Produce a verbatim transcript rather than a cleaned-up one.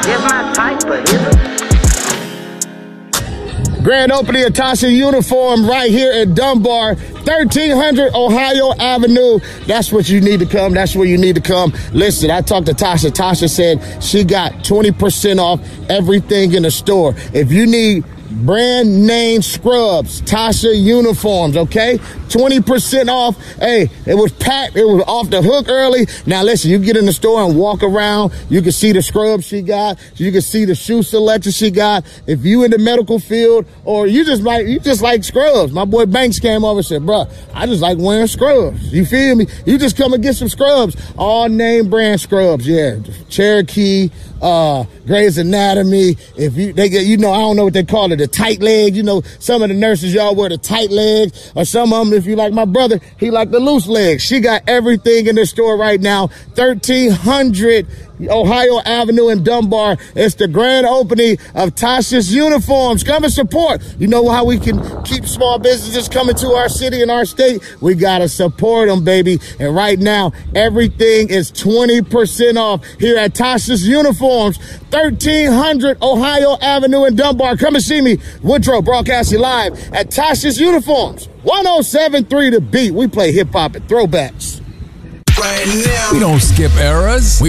It's my type, but is it? Grand opening of Tasha Uniform right here at Dunbar, thirteen hundred Ohio Avenue. That's what you need to come. That's where you need to come. Listen, I talked to Tasha. Tasha said she got twenty percent off everything in the store. If you need brand name scrubs, Tasha Uniforms, okay? twenty percent off. Hey, it was packed. It was off the hook early. Now, listen, you get in the store and walk around. You can see the scrubs she got. You can see the shoe selection she got. If you in the medical field or you just like, you just like scrubs. My boy Banks came over and said, bro, I just like wearing scrubs. You feel me? You just come and get some scrubs. All name brand scrubs. Yeah. Cherokee, uh, Grey's Anatomy. If you, they get, you know, I don't know what they call it, the tight leg. You know, some of the nurses, y'all wear the tight legs, or some of them, if you like my brother, he like the loose legs. She got everything in the store right now. thirteen hundred Ohio Avenue in Dunbar. It's the grand opening of Tasha's Uniforms. Come and support. You know how we can keep small businesses coming to our city and our state? We got to support them, baby. And right now, everything is twenty percent off here at Tasha's Uniforms. thirteen hundred Ohio Avenue in Dunbar. Come and see me. Woodrow broadcasting live at Tasha's Uniforms. one oh seven point three The Beat. We play hip-hop and throwbacks. Right now. We don't skip eras. We